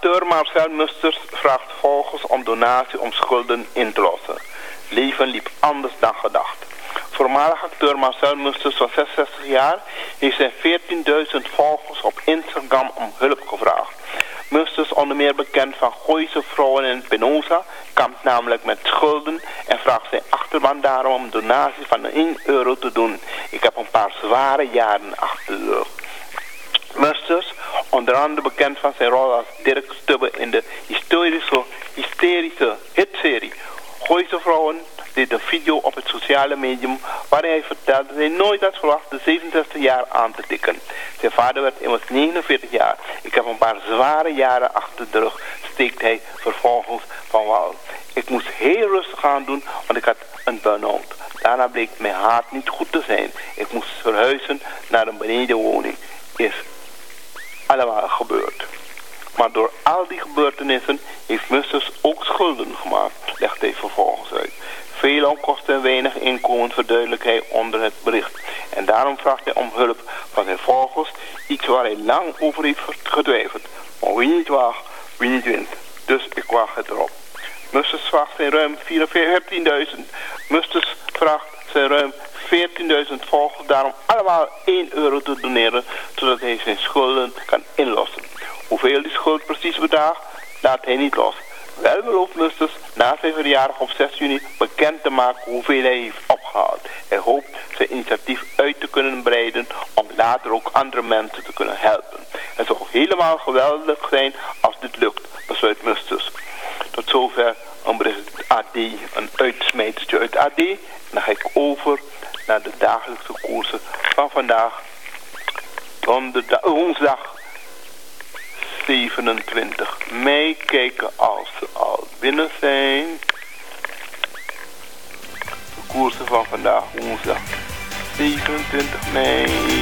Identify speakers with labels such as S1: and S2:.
S1: Acteur Marcel Musters vraagt volgens om donatie om schulden in te lossen. Leven liep anders dan gedacht. Voormalig acteur Marcel Musters van 66 jaar heeft zijn 14.000 volgers op Instagram om hulp gevraagd. Musters, onder meer bekend van Gooise Vrouwen in Penosa, kampt namelijk met schulden en vraagt zijn achterban daarom om een donatie van €1 te doen. Ik heb een paar zware jaren achter de rug. Musters, onder andere bekend van zijn rol als Dirk Stubbe in de hysterische hitserie Gooise Vrouwen, deed een video op het sociale medium waarin hij vertelde dat hij nooit had verwacht de 67 jaar aan te tikken. Zijn vader werd immers 49 jaar. Ik heb een paar zware jaren achter de rug, steekt hij vervolgens van wal. Ik moest heel rustig aan doen, want ik had een burn-out. Daarna bleek mijn hart niet goed te zijn. Ik moest verhuizen naar een benedenwoning. Is allemaal gebeurd. Maar door al die gebeurtenissen heeft Musters ook schulden gemaakt, legt hij vervolgens uit. Veel onkosten en weinig inkomen verduidelijkt hij onder het bericht. En daarom vraagt hij om hulp van zijn volgers, iets waar hij lang over heeft getwijfeld. Maar wie niet waagt, wie niet wint. Dus ik waag het erop. Musters vraagt zijn ruim 14.000. Musters vraagt zijn ruim 14.000 volgers daarom allemaal €1 te doneren, zodat hij zijn schulden kan inlossen. Hoeveel die schuld precies bedraagt, laat hij niet los. Wel belooft Musters na zijn verjaardag op 6 juni bekend te maken hoeveel hij heeft opgehaald. Hij hoopt zijn initiatief uit te kunnen breiden om later ook andere mensen te kunnen helpen. Het zou helemaal geweldig zijn als dit lukt, besluit Musters. Tot zover een bericht uit AD, een uitsmijtertje uit AD. En dan ga ik over naar de dagelijkse koersen van vandaag, woensdag 27 mei. Kijken als ze al binnen zijn. De koersen van vandaag, woensdag 27 mei.